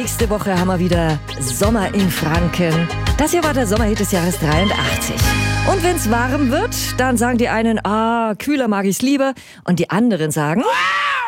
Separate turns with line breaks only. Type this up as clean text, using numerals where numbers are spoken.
Nächste Woche haben wir wieder Sommer in Franken. Das hier war der Sommerhit des Jahres 83. Und wenn's warm wird, dann sagen die einen, kühler mag ich's lieber. Und die anderen sagen...